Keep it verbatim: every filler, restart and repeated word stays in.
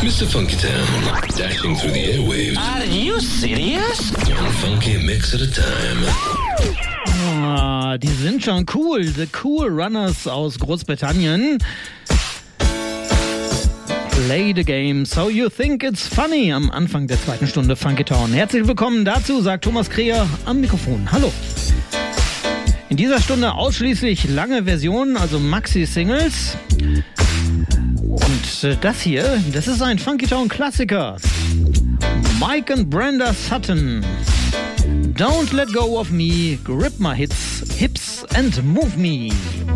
Mister Funky Town, dashing through the airwaves. Are you serious? One funky mix at a time. Ah, die sind schon cool. The Cool Runners aus Großbritannien. Play the game so you think it's funny am Anfang der zweiten Stunde Funky Town. Herzlich willkommen dazu, sagt Thomas Kreher am Mikrofon. Hallo. In dieser Stunde ausschließlich lange Versionen, also Maxi-Singles. Und das hier, das ist ein Funky Town Klassiker. Mike and Brenda Sutton. Don't let go of me, grip my hits, hips and move me.